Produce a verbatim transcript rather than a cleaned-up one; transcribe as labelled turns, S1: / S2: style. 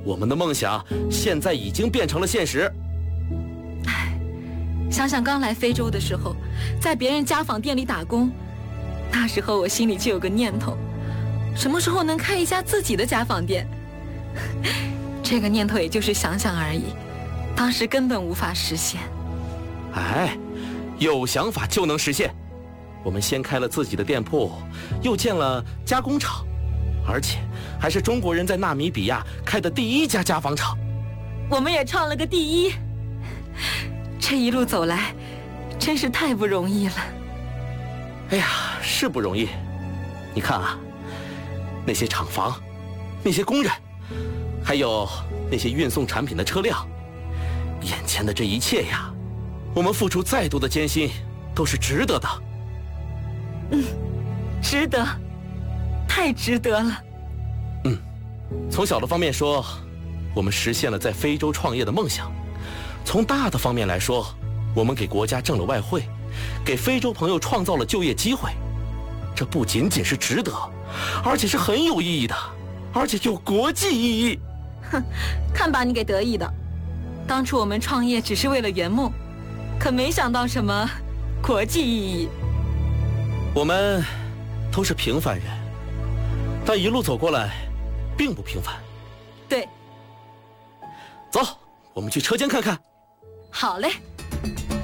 S1: 我们的梦想现在已经变成了现实。
S2: 唉，想想刚来非洲的时候，在别人家纺店里打工，那时候我心里就有个念头，什么时候能开一家自己的家纺店？这个念头也就是想想而已，当时根本无法实现。
S1: 哎，有想法就能实现。我们先开了自己的店铺，又建了加工厂，而且还是中国人在纳米比亚开的第一家家纺厂。
S2: 我们也创了个第一。这一路走来，真是太不容易了。
S1: 哎呀，是不容易。你看啊，那些厂房，那些工人，还有那些运送产品的车辆，眼前的这一切呀，我们付出再多的艰辛，都是值得的。
S2: 嗯，值得，太值得了。
S1: 嗯，从小的方面说，我们实现了在非洲创业的梦想；从大的方面来说，我们给国家挣了外汇，给非洲朋友创造了就业机会。这不仅仅是值得，而且是很有意义的，而且有国际意义。
S2: 哼，看把你给得意的！当初我们创业只是为了圆梦，可没想到什么国际意义。
S1: 我们都是平凡人，但一路走过来，并不平凡。
S2: 对。
S1: 走，我们去车间看看。
S2: 好嘞。